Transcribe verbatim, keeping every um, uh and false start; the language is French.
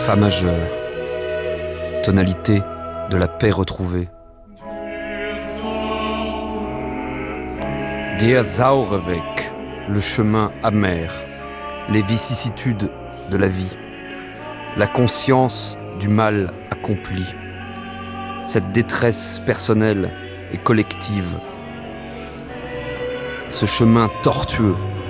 Fa majeur, tonalité de la paix retrouvée. Der Sauerweg, le chemin amer, les vicissitudes de la vie, la conscience du mal accompli, cette détresse personnelle et collective, ce chemin tortueux